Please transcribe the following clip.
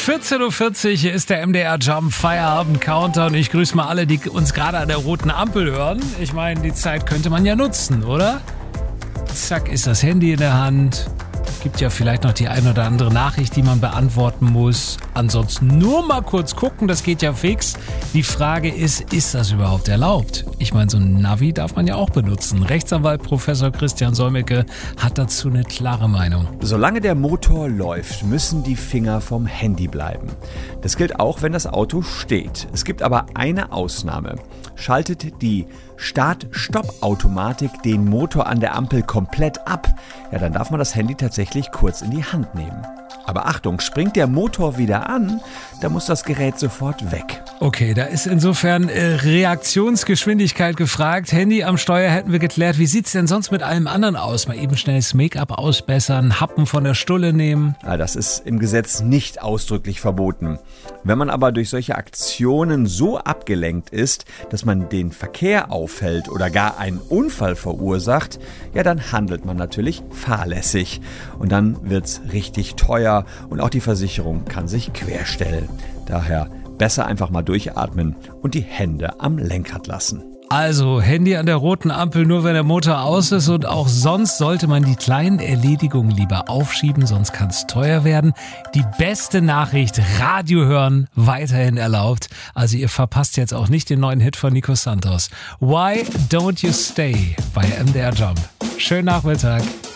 14.40 Uhr, hier ist der MDR Jump Feierabend Countdown. Ich grüße mal alle, die uns gerade an der roten Ampel hören. Ich meine, die Zeit könnte man ja nutzen, oder? Zack, ist das Handy in der Hand. Gibt ja vielleicht noch die ein oder andere Nachricht, die man beantworten muss. Ansonsten nur mal kurz gucken, das geht ja fix. Die Frage ist das überhaupt erlaubt? Ich meine, so ein Navi darf man ja auch benutzen. Rechtsanwalt Professor Christian Solmecke hat dazu eine klare Meinung. Solange der Motor läuft, müssen die Finger vom Handy bleiben. Das gilt auch, wenn das Auto steht. Es gibt aber eine Ausnahme. Schaltet die Start-Stopp-Automatik den Motor an der Ampel komplett ab, ja, dann darf man das Handy tatsächlich kurz in die Hand nehmen. Aber Achtung, springt der Motor wieder an, dann muss das Gerät sofort weg. Okay, da ist insofern Reaktionsgeschwindigkeit gefragt. Handy am Steuer hätten wir geklärt. Wie sieht's denn sonst mit allem anderen aus? Mal eben schnell das Make-up ausbessern, Happen von der Stulle nehmen. Ja, das ist im Gesetz nicht ausdrücklich verboten. Wenn man aber durch solche Aktionen so abgelenkt ist, dass man den Verkehr aufhält oder gar einen Unfall verursacht, ja, dann handelt man natürlich fahrlässig. Und dann wird's richtig teuer und auch die Versicherung kann sich querstellen. Daher besser einfach mal durchatmen und die Hände am Lenkrad lassen. Also Handy an der roten Ampel nur, wenn der Motor aus ist, und auch sonst sollte man die kleinen Erledigungen lieber aufschieben, sonst kann es teuer werden. Die beste Nachricht, Radio hören, weiterhin erlaubt. Also ihr verpasst jetzt auch nicht den neuen Hit von Nico Santos. Why Don't You Stay bei MDR Jump. Schönen Nachmittag.